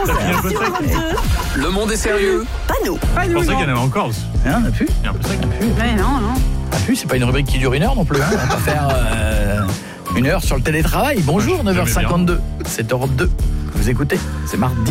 11h sur Europe 2. Le monde est sérieux. Pas nous. Je pensais qu'il y en avait encore. Hein, on a pu. Il y a un peu ça qui pue. Mais non. On a pu, c'est pas une rubrique qui dure 1 heure non plus. Hein. On va pas faire 1 heure sur le télétravail. Bonjour, Ouais, 9h52. C'est Europe 2. Vous écoutez, c'est mardi.